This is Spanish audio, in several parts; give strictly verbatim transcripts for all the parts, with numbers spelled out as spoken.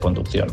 conducción.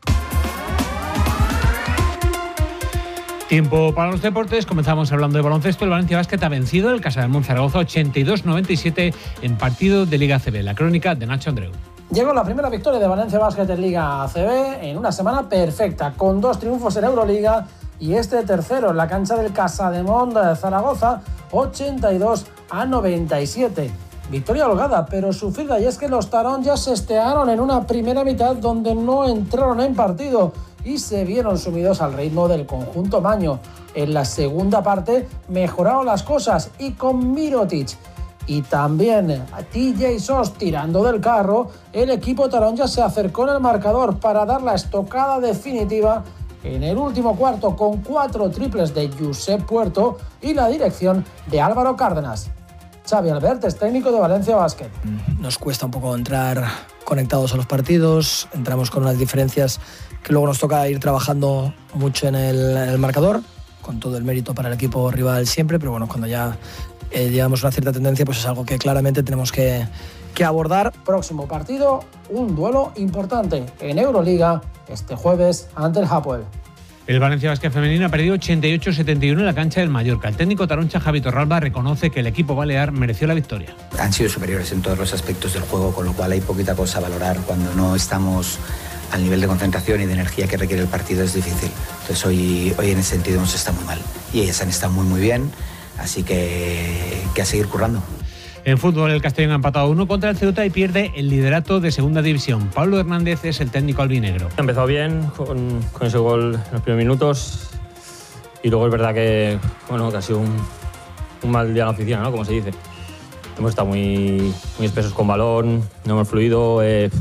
Tiempo para los deportes. Comenzamos hablando de baloncesto. El Valencia Basket ha vencido el Casademont Zaragoza ochenta y dos noventa y siete en partido de Liga A C B. La crónica de Nacho Andreu. Llegó la primera victoria de Valencia Basket en Liga A C B en una semana perfecta, con dos triunfos en Euroliga y este tercero en la cancha del Casademont Zaragoza, ochenta y dos a noventa y siete. Victoria holgada, pero sufrida, y es que los taronjas se estearon en una primera mitad donde no entraron en partido y se vieron sumidos al ritmo del conjunto maño. En la segunda parte mejoraron las cosas y con Mirotic y también a T J Sos tirando del carro, el equipo taronja se acercó en el marcador para dar la estocada definitiva en el último cuarto con cuatro triples de Josep Puerto y la dirección de Álvaro Cárdenas. Xavi Albert es técnico de Valencia Basket. Nos cuesta un poco entrar conectados a los partidos, entramos con unas diferencias que luego nos toca ir trabajando mucho en el, en el marcador, con todo el mérito para el equipo rival siempre, pero bueno, cuando ya eh, llevamos una cierta tendencia, pues es algo que claramente tenemos que, que abordar. Próximo partido, un duelo importante en Euroliga este jueves ante el Hapoel. El Valencia Basket femenino ha perdido ochenta y ocho setenta y uno en la cancha del Mallorca. El técnico taroncha Javi Torralba reconoce que el equipo balear mereció la victoria. Han sido superiores en todos los aspectos del juego, con lo cual hay poquita cosa a valorar. Cuando no estamos al nivel de concentración y de energía que requiere el partido es difícil. Entonces hoy, hoy en ese sentido hemos estado muy mal y ellas han estado muy muy bien, así que, que a seguir currando. En fútbol, el Castellón ha empatado uno contra el Ceuta y pierde el liderato de segunda división. Pablo Hernández es el técnico albinegro. Ha empezado bien con, con ese gol en los primeros minutos y luego es verdad que, bueno, que ha sido un, un mal día en la oficina, ¿no? Como se dice. Hemos estado muy, muy espesos con balón, no hemos fluido, eh,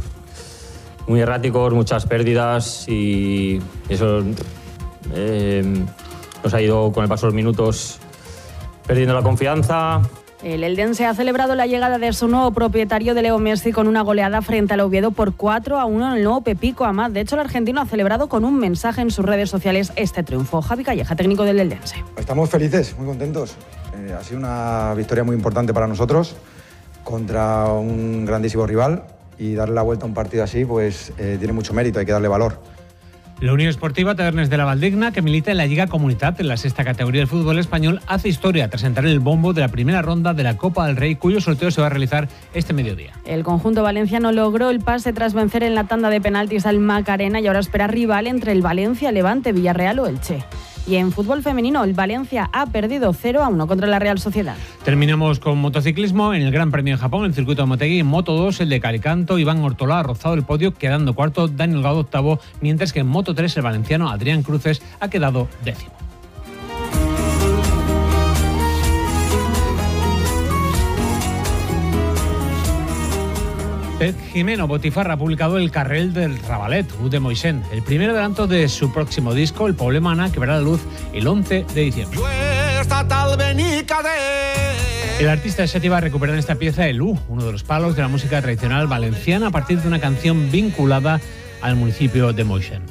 muy erráticos, muchas pérdidas y eso eh, nos ha ido con el paso de los minutos perdiendo la confianza. El eldense ha celebrado la llegada de su nuevo propietario, de Leo Messi, con una goleada frente al Oviedo por cuatro a uno en el nuevo Pepico Amat. De hecho, el argentino ha celebrado con un mensaje en sus redes sociales este triunfo. Javi Calleja, técnico del eldense. Estamos felices, muy contentos. Eh, ha sido una victoria muy importante para nosotros contra un grandísimo rival y darle la vuelta a un partido así pues eh, tiene mucho mérito, hay que darle valor. La Unión Esportiva Tabernes de la Valdigna, que milita en la Lliga Comunitat, en la sexta categoría del fútbol español, hace historia tras entrar en el bombo de la primera ronda de la Copa del Rey, cuyo sorteo se va a realizar este mediodía. El conjunto valenciano logró el pase tras vencer en la tanda de penaltis al Macarena y ahora espera rival entre el Valencia, Levante, Villarreal o Elche. Y en fútbol femenino, el Valencia ha perdido cero a uno contra la Real Sociedad. Terminamos con motociclismo. En el Gran Premio de Japón, el circuito de Motegi, en Moto dos, el de Calicanto, Iván Ortola ha rozado el podio, quedando cuarto, Daniel Gaudo octavo, mientras que en Moto tres, el valenciano Adrián Cruces ha quedado décimo. Pep Jimeno Botifarra ha publicado El Carrel del Rabalet, U de Moixent, el primer adelanto de su próximo disco, El Poblemana, que verá la luz el once de diciembre. El artista de Seti va a recuperar en esta pieza el U, uno de los palos de la música tradicional valenciana, a partir de una canción vinculada al municipio de Moixent.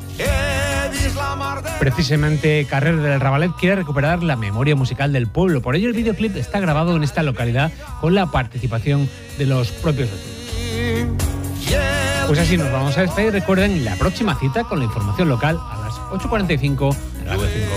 Precisamente Carrer del Rabalet quiere recuperar la memoria musical del pueblo. Por ello, el videoclip está grabado en esta localidad con la participación de los propios vecinos. Pues así nos vamos a despedir. Recuerden la próxima cita con la información local a las ocho cuarenta y cinco en Radio cinco.